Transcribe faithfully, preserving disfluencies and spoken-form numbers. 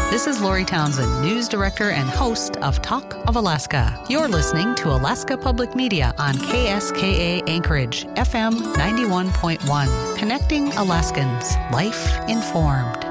This is Lori Townsend, News Director and host of Talk of Alaska. You're listening to Alaska Public Media on K S K A Anchorage, F M ninety-one point one. Connecting Alaskans. Life informed.